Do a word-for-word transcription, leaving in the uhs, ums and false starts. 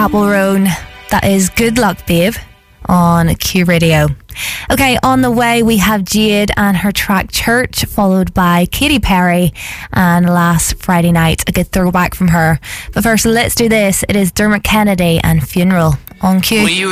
Chapel Roan. That is Good Luck Babe on Q Radio. Okay, on the way we have Jade and her track Church, followed by Katy Perry and Last Friday Night, a good throwback from her. But first, let's do this. It is Dermot Kennedy and Funeral on Q.